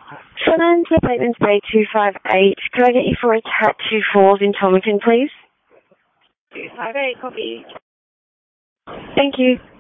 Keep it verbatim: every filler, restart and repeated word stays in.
Seven to Bateman's Bay two five eight. Could I get you for a cat two fours in Tomatin, please? two five eight, copy. Thank you.